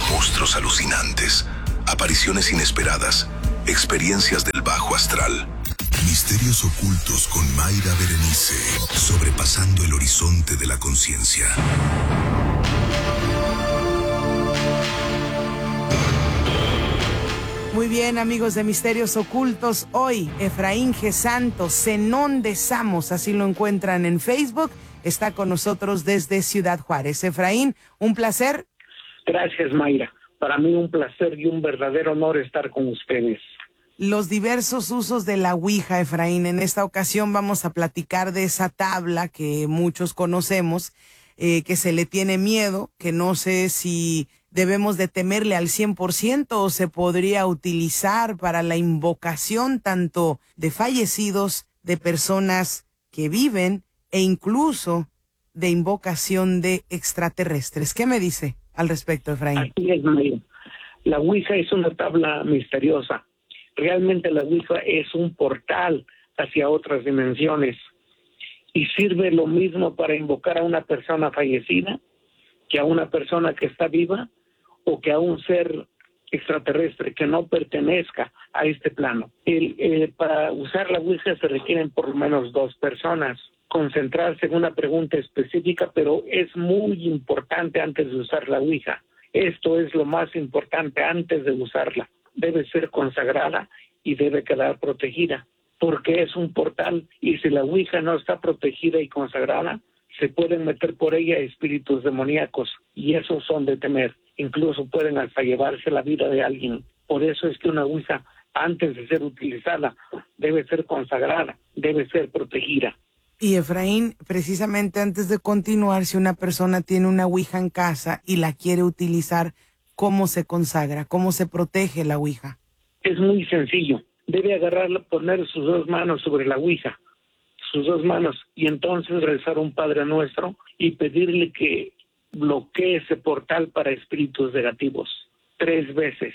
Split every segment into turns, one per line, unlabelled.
monstruos alucinantes, apariciones inesperadas, experiencias del bajo astral. Misterios ocultos con Mayra Berenice, sobrepasando el horizonte de la conciencia.
Muy bien, amigos de Misterios Ocultos, hoy Efraín G. Santos, Zenón de Samos, así lo encuentran en Facebook, está con nosotros desde Ciudad Juárez. Efraín, un placer.
Gracias, Mayra. Para mí un placer y un verdadero honor estar con ustedes.
Los diversos usos de la Ouija, Efraín. En esta ocasión vamos a platicar de esa tabla que muchos conocemos, que se le tiene miedo, que no sé si debemos de temerle al 100% o se podría utilizar para la invocación tanto de fallecidos, de personas que viven e incluso de invocación de extraterrestres. ¿Qué me dice al respecto, Efraín?
Así es, Mayra. La Ouija es una tabla misteriosa. Realmente la Ouija es un portal hacia otras dimensiones y sirve lo mismo para invocar a una persona fallecida que a una persona que está viva o que a un ser extraterrestre que no pertenezca a este plano. Para usar la Ouija se requieren por lo menos 2 personas. Concentrarse en una pregunta específica, pero es muy importante antes de usar la Ouija. Esto es lo más importante antes de usarla. Debe ser consagrada y debe quedar protegida, porque es un portal y si la Ouija no está protegida y consagrada, se pueden meter por ella espíritus demoníacos y esos son de temer. Incluso pueden hasta llevarse la vida de alguien. Por eso es que una Ouija, antes de ser utilizada, debe ser consagrada, debe ser protegida.
Y Efraín, precisamente antes de continuar, si una persona tiene una Ouija en casa y la quiere utilizar, ¿cómo se consagra? ¿Cómo se protege la Ouija?
Es muy sencillo. Debe agarrarla, poner sus 2 manos sobre la Ouija, sus 2 manos, y entonces rezar un Padre Nuestro y pedirle que bloquee ese portal para espíritus negativos. 3 veces.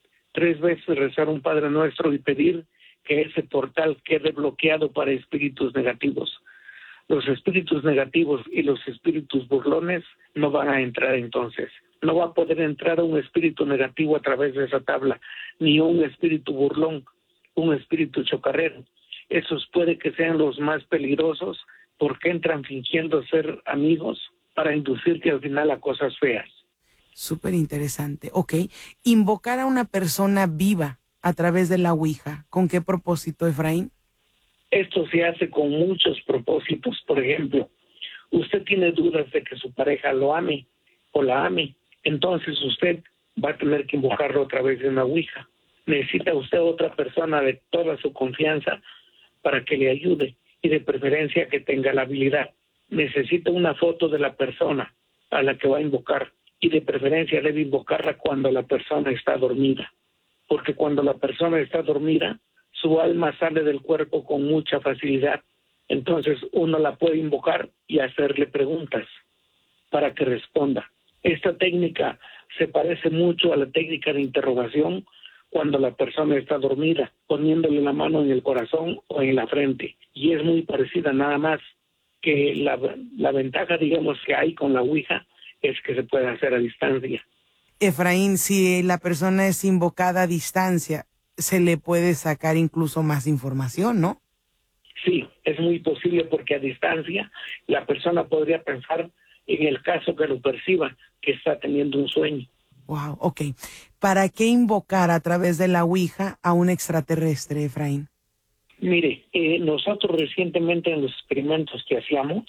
3 veces rezar un Padre Nuestro y pedir que ese portal quede bloqueado para espíritus negativos. Los espíritus negativos y los espíritus burlones no van a entrar entonces. No va a poder entrar un espíritu negativo a través de esa tabla, ni un espíritu burlón, un espíritu chocarrero. Esos puede que sean los más peligrosos porque entran fingiendo ser amigos para inducirte al final a cosas feas.
Súper interesante. Ok. Invocar a una persona viva a través de la Ouija, ¿con qué propósito, Efraín?
Esto se hace con muchos propósitos. Por ejemplo, usted tiene dudas de que su pareja lo ame o la ame, entonces usted va a tener que invocarlo a través de una Ouija. Necesita usted otra persona de toda su confianza para que le ayude y de preferencia que tenga la habilidad. Necesita una foto de la persona a la que va a invocar y de preferencia debe invocarla cuando la persona está dormida, porque cuando la persona está dormida, su alma sale del cuerpo con mucha facilidad. Entonces uno la puede invocar y hacerle preguntas para que responda. Esta técnica se parece mucho a la técnica de interrogación cuando la persona está dormida, poniéndole la mano en el corazón o en la frente. Y es muy parecida, nada más que la ventaja, digamos, que hay con la Ouija es que se puede hacer a distancia.
Efraín, si la persona es invocada a distancia, se le puede sacar incluso más información, ¿no?
Sí, es muy posible porque a distancia la persona podría pensar, en el caso que lo perciba, que está teniendo un sueño.
Wow, ok. ¿Para qué invocar a través de la Ouija a un extraterrestre, Efraín?
Mire, nosotros recientemente en los experimentos que hacíamos,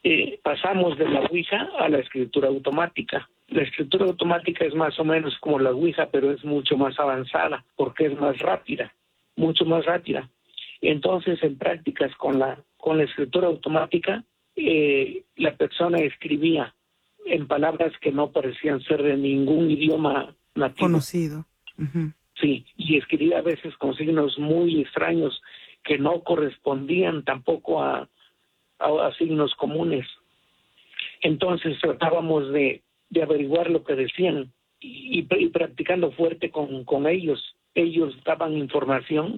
pasamos de la Ouija a la escritura automática. La escritura automática es más o menos como la Ouija, pero es mucho más avanzada porque es más rápida, mucho más rápida. Entonces, en prácticas con la escritura automática, la persona escribía en palabras que no parecían ser de ningún idioma nativo.
Conocido. Uh-huh.
Sí, y escribía a veces con signos muy extraños que no correspondían tampoco a signos comunes. Entonces tratábamos de averiguar lo que decían y practicando fuerte con ellos. Ellos daban información,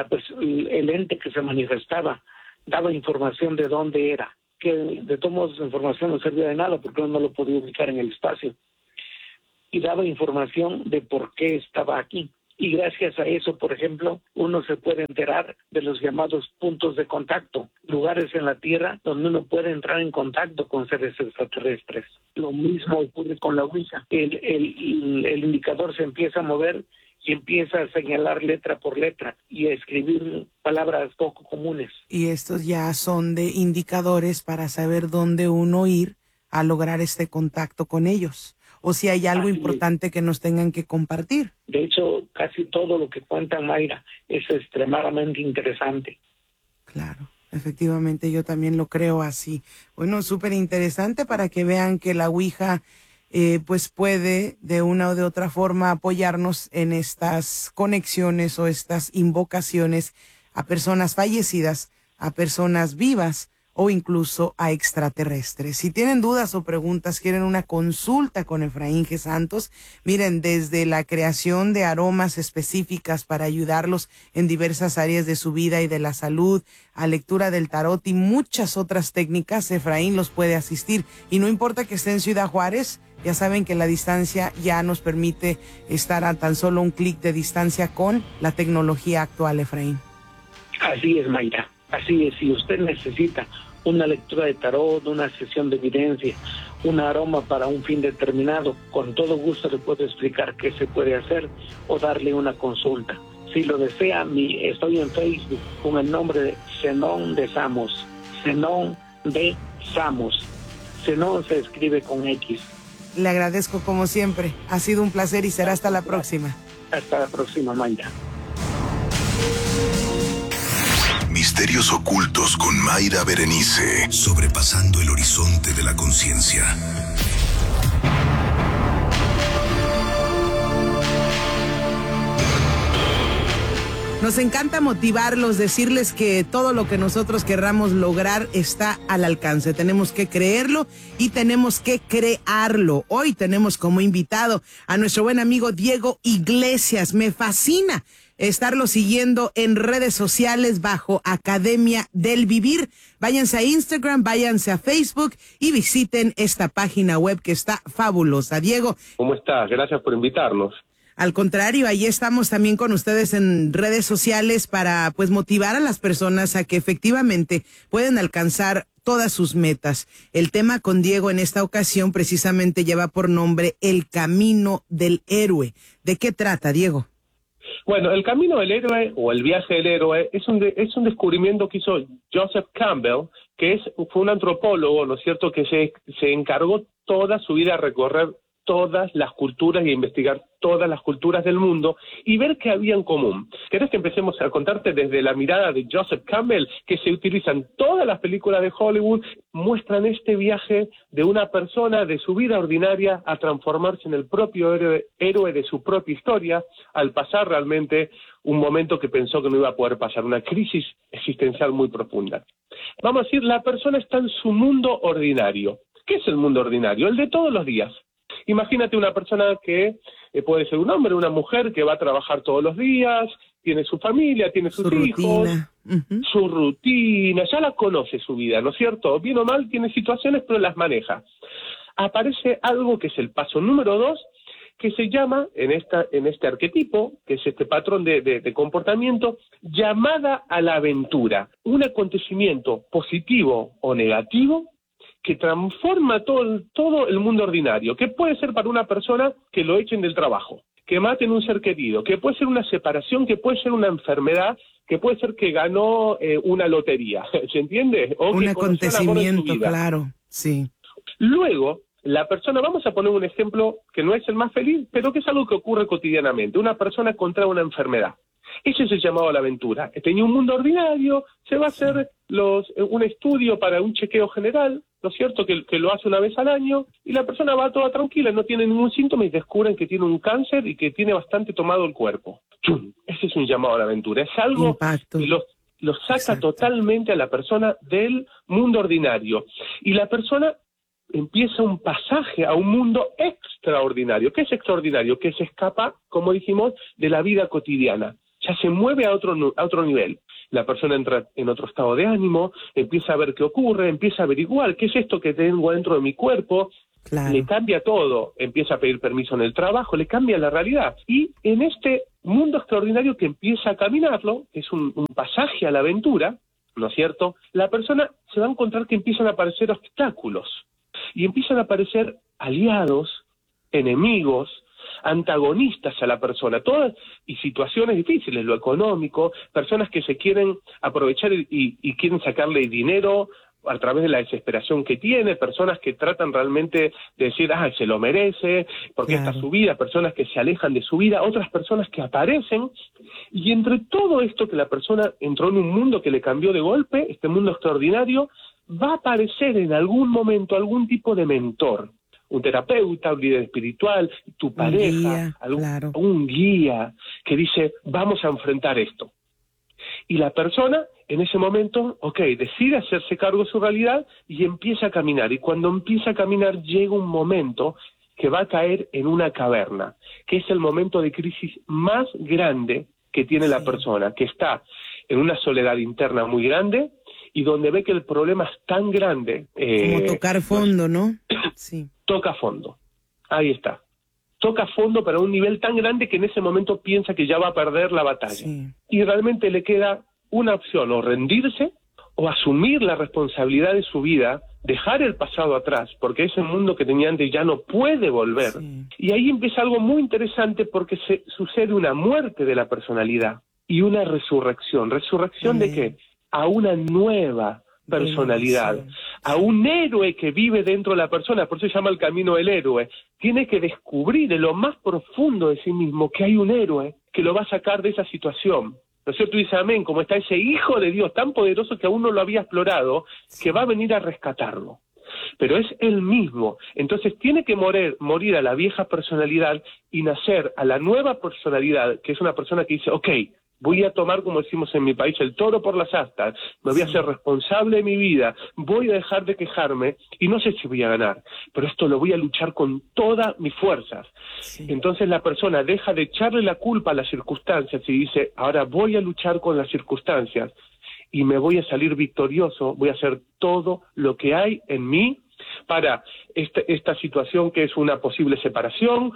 el ente que se manifestaba daba información de dónde era, que de todos modos la información no servía de nada porque uno no lo podía ubicar en el espacio. y daba información de por qué estaba aquí. Y gracias a eso, por ejemplo, uno se puede enterar de los llamados puntos de contacto, lugares en la Tierra donde uno puede entrar en contacto con seres extraterrestres. Lo mismo ocurre con la Ouija. El indicador se empieza a mover y empieza a señalar letra por letra y a escribir palabras poco comunes.
Y estos ya son de indicadores para saber dónde uno ir a lograr este contacto con ellos. O si hay algo importante que nos tengan que compartir.
De hecho, casi todo lo que cuenta Mayra es extremadamente interesante.
Claro, efectivamente, yo también lo creo así. Bueno, súper interesante para que vean que la Ouija pues puede de una o de otra forma apoyarnos en estas conexiones o estas invocaciones a personas fallecidas, a personas vivas, o incluso a extraterrestres. Si tienen dudas o preguntas, quieren una consulta con Efraín G. Santos, miren, desde la creación de aromas específicas para ayudarlos en diversas áreas de su vida y de la salud, a lectura del tarot y muchas otras técnicas, Efraín los puede asistir. Y no importa que esté en Ciudad Juárez, ya saben que la distancia ya nos permite estar a tan solo un clic de distancia con la tecnología actual, Efraín.
Así es, Mayra. Así es, si usted necesita una lectura de tarot, una sesión de evidencia, un aroma para un fin determinado, con todo gusto le puedo explicar qué se puede hacer o darle una consulta. Si lo desea, estoy en Facebook con el nombre de Zenón de Samos. Zenón de Samos. Zenón se escribe con X.
Le agradezco como siempre. Ha sido un placer y será hasta la próxima.
Hasta la próxima, Mayra.
Misterios ocultos con Mayra Berenice. Sobrepasando el horizonte de la conciencia.
Nos encanta motivarlos, decirles que todo lo que nosotros querramos lograr está al alcance. Tenemos que creerlo y tenemos que crearlo. Hoy tenemos como invitado a nuestro buen amigo Diego Iglesias. Me fascina estarlo siguiendo en redes sociales bajo Academia del Vivir. Váyanse a Instagram, váyanse a Facebook y visiten esta página web que está fabulosa. Diego.
¿Cómo estás? Gracias por invitarnos.
Al contrario, ahí estamos también con ustedes en redes sociales para pues motivar a las personas a que efectivamente pueden alcanzar todas sus metas. El tema con Diego en esta ocasión precisamente lleva por nombre El Camino del Héroe. ¿De qué trata, Diego?
Bueno, el camino del héroe o el viaje del héroe es un descubrimiento que hizo Joseph Campbell, que fue un antropólogo, ¿no es cierto?, que se encargó toda su vida a recorrer todas las culturas y a investigar todas las culturas del mundo y ver qué había en común. ¿Querés que empecemos a contarte desde la mirada de Joseph Campbell, que se utilizan todas las películas de Hollywood, muestran este viaje de una persona de su vida ordinaria a transformarse en el propio héroe de su propia historia, al pasar realmente un momento que pensó que no iba a poder pasar, una crisis existencial muy profunda. Vamos a decir, la persona está en su mundo ordinario. ¿Qué es el mundo ordinario? El de todos los días. Imagínate una persona que puede ser un hombre, una mujer que va a trabajar todos los días, tiene su familia, tiene sus hijos, su rutina, ya la conoce su vida, ¿no es cierto? Bien o mal tiene situaciones, pero las maneja. Aparece algo que es el paso número 2, que se llama, en este arquetipo, que es este patrón de comportamiento, llamada a la aventura. Un acontecimiento positivo o negativo que transforma todo el mundo ordinario, que puede ser para una persona que lo echen del trabajo, que maten un ser querido, que puede ser una separación, que puede ser una enfermedad, que puede ser que ganó una lotería, ¿se entiende? O
un
que
acontecimiento, claro, sí.
Luego, la persona, vamos a poner un ejemplo que no es el más feliz, pero que es algo que ocurre cotidianamente. Una persona contrae una enfermedad. Ese es el llamado a la aventura. Tenía un mundo ordinario, se va a hacer un estudio para un chequeo general, ¿no es cierto?, que lo hace una vez al año, y la persona va toda tranquila, no tiene ningún síntoma y descubren que tiene un cáncer y que tiene bastante tomado el cuerpo. ¡Chum! Ese es un llamado a la aventura. Es algo que lo saca totalmente a la persona del mundo ordinario. Y la persona empieza un pasaje a un mundo extraordinario. ¿Qué es extraordinario? Que se escapa, como dijimos, de la vida cotidiana. Ya se mueve a otro nivel. La persona entra en otro estado de ánimo, empieza a ver qué ocurre, empieza a averiguar qué es esto que tengo dentro de mi cuerpo,
Claro.
Le cambia todo, empieza a pedir permiso en el trabajo, le cambia la realidad. Y en este mundo extraordinario que empieza a caminarlo, que es un pasaje a la aventura, ¿no es cierto?, la persona se va a encontrar que empiezan a aparecer obstáculos, y empiezan a aparecer aliados, enemigos, antagonistas a la persona, todas, y situaciones difíciles, lo económico, personas que se quieren aprovechar y quieren sacarle dinero a través de la desesperación que tiene, personas que tratan realmente de decir, se lo merece, porque esta es su vida, personas que se alejan de su vida, otras personas que aparecen, y entre todo esto que la persona entró en un mundo que le cambió de golpe, este mundo extraordinario, va a aparecer en algún momento algún tipo de mentor, un terapeuta, un líder espiritual, tu pareja, un guía que dice, vamos a enfrentar esto. Y la persona, en ese momento, decide hacerse cargo de su realidad y empieza a caminar. Y cuando empieza a caminar, llega un momento que va a caer en una caverna, que es el momento de crisis más grande que tiene la persona, que está en una soledad interna muy grande y donde ve que el problema es tan grande.
Como tocar fondo, ¿no? Sí.
Toca fondo. Ahí está. Toca fondo para un nivel tan grande que en ese momento piensa que ya va a perder la batalla. Sí. Y realmente le queda una opción, o rendirse o asumir la responsabilidad de su vida, dejar el pasado atrás, porque ese mundo que tenía antes ya no puede volver. Sí. Y ahí empieza algo muy interesante porque sucede una muerte de la personalidad y una resurrección. ¿Resurrección de qué? A una nueva personalidad, a un héroe que vive dentro de la persona, por eso se llama el camino del héroe. Tiene que descubrir en lo más profundo de sí mismo que hay un héroe que lo va a sacar de esa situación. ¿No es cierto? Dice amén, como está ese hijo de Dios tan poderoso que aún no lo había explorado, que va a venir a rescatarlo. Pero es él mismo. Entonces tiene que morir a la vieja personalidad y nacer a la nueva personalidad, que es una persona que dice, voy a tomar, como decimos en mi país, el toro por las astas, me voy a ser responsable de mi vida, voy a dejar de quejarme y no sé si voy a ganar, pero esto lo voy a luchar con todas mis fuerzas. Sí. Entonces la persona deja de echarle la culpa a las circunstancias y dice, ahora voy a luchar con las circunstancias y me voy a salir victorioso, voy a hacer todo lo que hay en mí para esta situación que es una posible separación,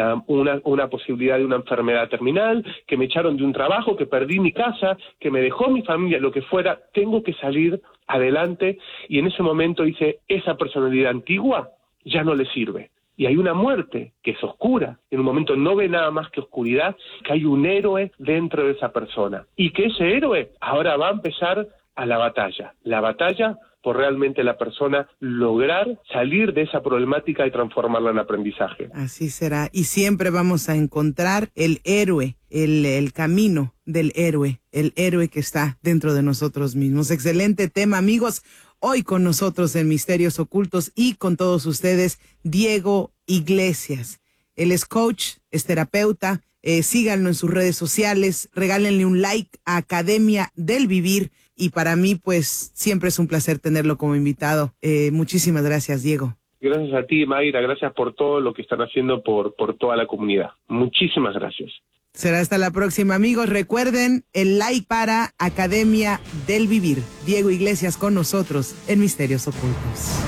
una posibilidad de una enfermedad terminal, que me echaron de un trabajo, que perdí mi casa, que me dejó mi familia, lo que fuera, tengo que salir adelante. Y en ese momento dice, esa personalidad antigua ya no le sirve. Y hay una muerte que es oscura, en un momento no ve nada más que oscuridad, que hay un héroe dentro de esa persona. Y que ese héroe ahora va a empezar a la batalla por realmente la persona lograr salir de esa problemática y transformarla en aprendizaje.
Así será. Y siempre vamos a encontrar el héroe, el camino del héroe, el héroe que está dentro de nosotros mismos. Excelente tema, amigos. Hoy con nosotros en Misterios Ocultos y con todos ustedes, Diego Iglesias. Él es coach, es terapeuta. Síganlo en sus redes sociales, regálenle un like a Academia del Vivir. Y para mí, pues, siempre es un placer tenerlo como invitado. Muchísimas gracias, Diego.
Gracias a ti, Mayra. Gracias por todo lo que están haciendo por toda la comunidad. Muchísimas gracias.
Será hasta la próxima, amigos. Recuerden el like para Academia del Vivir. Diego Iglesias con nosotros en Misterios Ocultos.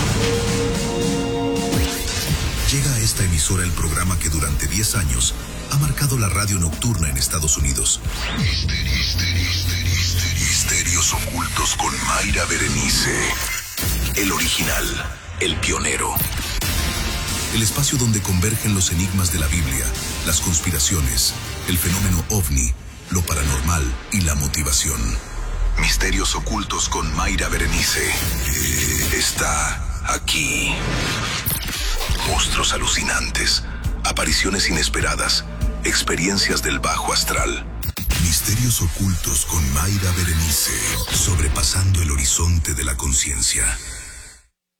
Llega a esta emisora el programa que durante 10 años ha marcado la radio nocturna en Estados Unidos. Misterios Ocultos con Mayra Berenice. El original, el pionero. El espacio donde convergen los enigmas de la Biblia, las conspiraciones, el fenómeno OVNI, lo paranormal y la motivación. Misterios Ocultos con Mayra Berenice. Está aquí. Monstruos alucinantes, apariciones inesperadas, experiencias del bajo astral. Misterios Ocultos con Mayra Berenice, sobrepasando el horizonte de la conciencia.